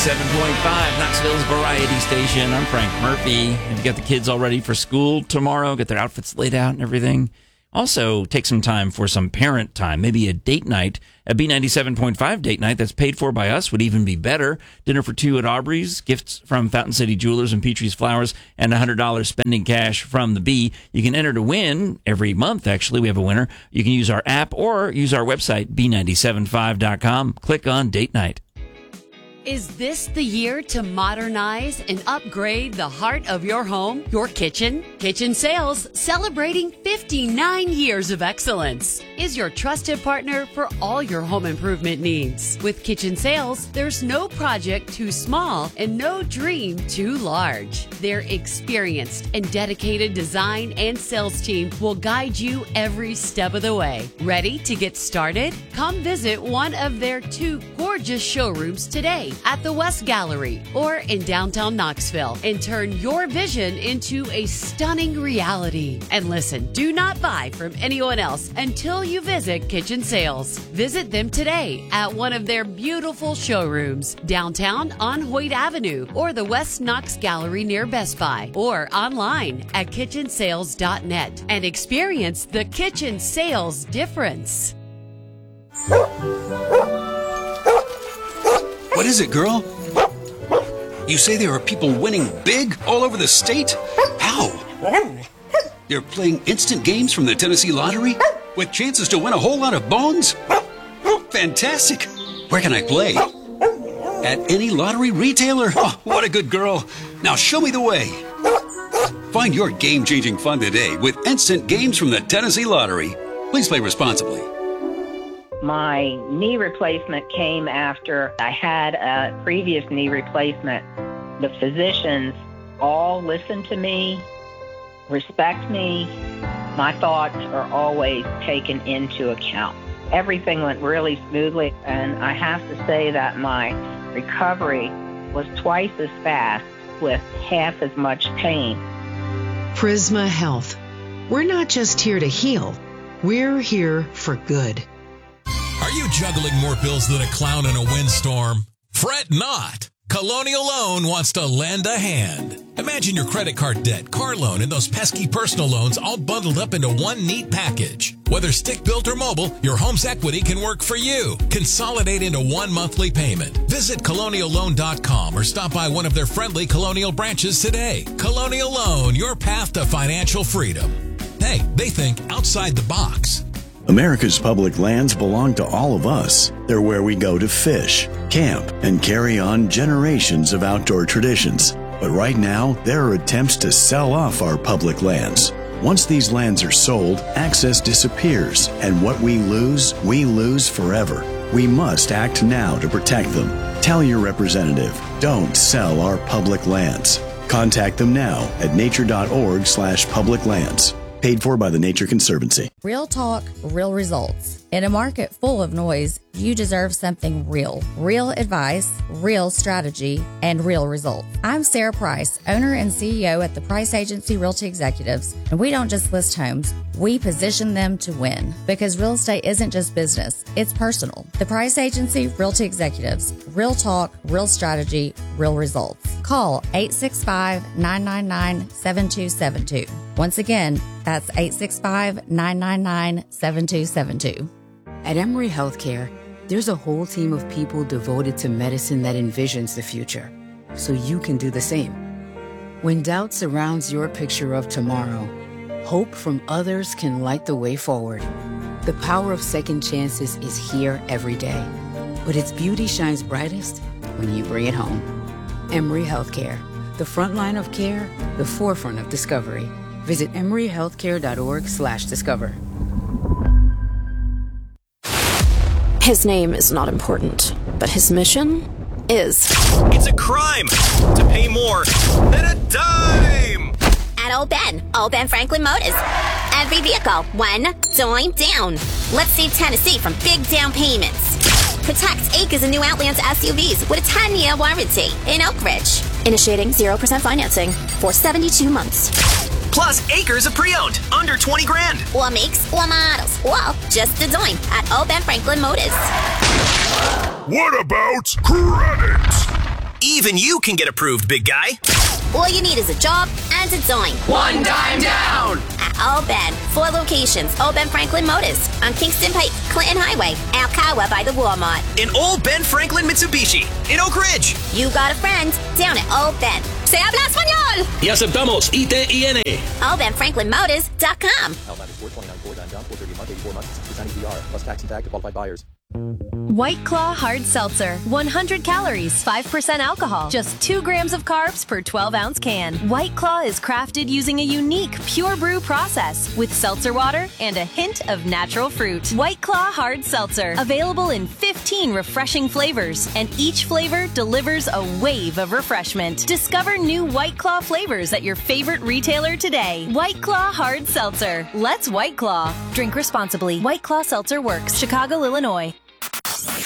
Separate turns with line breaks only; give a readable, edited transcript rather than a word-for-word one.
97.5, Knoxville's variety station. I'm Frank Murphy. Have you got the kids all ready for school tomorrow? Got their outfits laid out and everything? Also, take some time for some parent time. Maybe a date night. A B97.5 date night that's paid for by us would even be better. Dinner for two at Aubrey's, gifts from Fountain City Jewelers and Petrie's Flowers, and $100 spending cash from the B. You can enter to win every month, actually. We have a winner. You can use our app or use our website, B975.com. Click on date night.
Is this the year to modernize and upgrade the heart of your home, your kitchen? Kitchen Sales, celebrating 59 years of excellence, is your trusted partner for all your home improvement needs. With Kitchen Sales, there's no project too small and no dream too large. Their experienced and dedicated design and sales team will guide you every step of the way. Ready to get started? Come visit one of their two gorgeous showrooms today at the West Gallery or in downtown Knoxville and turn your vision into a stunning reality. And listen, do not buy from anyone else until you visit Kitchen Sales. Visit them today at one of their beautiful showrooms downtown on Hoyt Avenue or the West Knox Gallery near Best Buy or online at kitchensales.net and experience the Kitchen Sales difference.
What is it, girl? You say there are people winning big all over the state? How? They're playing instant games from the Tennessee Lottery with chances to win a whole lot of bones? Fantastic! Where can I play? At any lottery retailer? Oh, what a good girl. Now show me the way. Find your game-changing fun today with instant games from the Tennessee Lottery. Please play responsibly.
My knee replacement came after I had a previous knee replacement. The physicians all listen to me, respect me. My thoughts are always taken into account. Everything went really smoothly, and I have to say that my recovery was twice as fast with half as much pain.
Prisma Health. We're not just here to heal. We're here for good.
Are you juggling more bills than a clown in a windstorm? Fret not. Colonial Loan wants to lend a hand. Imagine your credit card debt, car loan, and those pesky personal loans all bundled up into one neat package. Whether stick-built or mobile, your home's equity can work for you. Consolidate into one monthly payment. Visit colonialloan.com or stop by one of their friendly Colonial branches today. Colonial Loan, your path to financial freedom. Hey, they think outside the box.
America's public lands belong to all of us. They're where we go to fish, camp, and carry on generations of outdoor traditions. But right now, there are attempts to sell off our public lands. Once these lands are sold, access disappears, and what we lose forever. We must act now to protect them. Tell your representative, don't sell our public lands. Contact them now at nature.org/public lands. Paid for by the Nature Conservancy.
Real talk, real results. In a market full of noise, you deserve something real. Real advice, real strategy, and real results. I'm Sarah Price, owner and CEO at the Price Agency Realty Executives, and we don't just list homes, we position them to win. Because real estate isn't just business, it's personal. The Price Agency Realty Executives. Real talk, real strategy, real results. Call 865-999-7272. Once again, that's 865-999-7272.
At Emory Healthcare, there's a whole team of people devoted to medicine that envisions the future, so you can do the same. When doubt surrounds your picture of tomorrow, hope from others can light the way forward. The power of second chances is here every day, but its beauty shines brightest when you bring it home. Emory Healthcare, the front line of care, the forefront of discovery. Visit emoryhealthcare.org/discover.
His name is not important, but his mission is.
It's a crime to pay more than a dime!
At Old Ben Franklin Motors. Every vehicle, one dime down. Let's save Tennessee from big down payments. Protect acres of new Outlands SUVs with a 10-year warranty in Oak Ridge.
Initiating 0% financing for 72 months.
Plus acres of pre-owned, under 20 grand.
Or makes or models, or just a dime at Old Ben Franklin Motors.
What about credit?
Even you can get approved, big guy.
All you need is a job and a dime.
One dime down!
At Old Ben, 4 locations. Old Ben Franklin Motors on Kingston Pike, Clinton Highway, Alcoa by the Walmart.
In Old Ben Franklin Mitsubishi, in Oak Ridge.
You got a friend down at Old Ben. Se habla español!
Y aceptamos ITIN.
OldBenFranklinMotors.com.
Alabama 429 4 dime down, 430 a month, 84 months, 6% APR, plus tax and tag to qualified buyers.
White Claw Hard Seltzer. 100 calories, 5% alcohol, just 2 grams of carbs per 12-ounce can. White Claw is crafted using a unique pure brew process with seltzer water and a hint of natural fruit. White Claw Hard Seltzer. Available in 15 refreshing flavors, and each flavor delivers a wave of refreshment. Discover new White Claw flavors at your favorite retailer today. White Claw Hard Seltzer. Let's White Claw. Drink responsibly. White Claw Seltzer works. Chicago, Illinois.